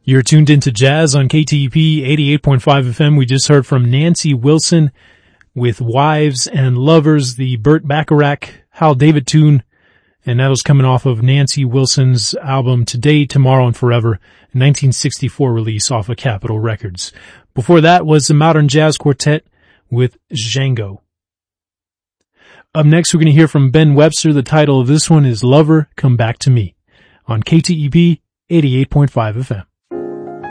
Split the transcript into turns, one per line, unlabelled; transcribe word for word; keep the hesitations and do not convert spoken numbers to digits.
You're tuned into Jazz on K T E P eighty-eight point five F M. We just heard from Nancy Wilson with Wives and Lovers, the Burt Bacharach, Hal David tune, and that was coming off of Nancy Wilson's album Today, Tomorrow, and Forever, a nineteen sixty-four release off of Capitol Records. Before that was the Modern Jazz Quartet with Django. Up next, we're going to hear from Ben Webster. The title of this one is Lover, Come Back to Me on K T E P eighty-eight point five F M.